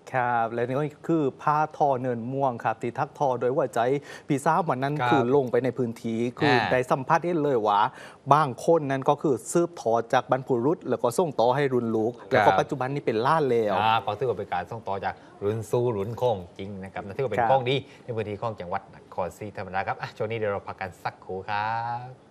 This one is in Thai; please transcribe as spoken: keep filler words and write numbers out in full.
ครับและนี่ก็คือผ้าทอเนินม่วงครับที่ทักทอโดยว่าใจพี่ทราบวันนั้นคือลงไปในพื้นที่คือได้สัมผัสได้เลยว่าบางคนนั้นก็คือซืบทอจากบรรพบุรุษแล้วก็ส่งต่อให้รุ่นลูกแล้วก็ปัจจุบันนี้เป็นล้านแล้วก็ถือว่าเป็นการส่งต่อจากรุ่นสู่รุ่นคงจริงนะครับถือว่าเป็นข้องดีในพื้นที่ของจังหวัดนครศรีธรรมราชครับช่วงนี้เดี๋ยวเราพักกันสักครู่ครับ